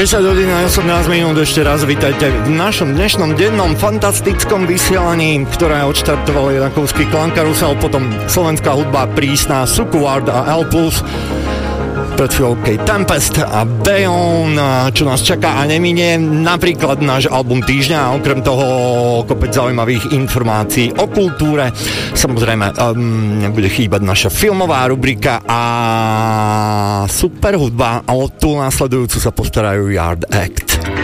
10 hodín a 18 minút, ešte raz vítajte v našom dnešnom dennom fantastickom vysielaní, ktoré odštartovali Rakovský Klan Karusel, potom slovenská hudba Prísna, Sukuard a L+, pred chvíľou Kate Tempest a Beyon, čo nás čaká a neminie, napríklad náš album týždňa a okrem toho kopec zaujímavých informácií o kultúre. Samozrejme, nebude chýbať naša filmová rubrika a super hudba, a o tú následujúcu sa postarajú Yard Act.